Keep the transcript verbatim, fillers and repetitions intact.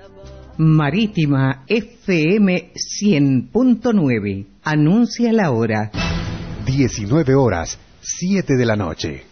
Marítima F M cien punto nueve. Anuncia la hora. diecinueve horas, siete de la noche.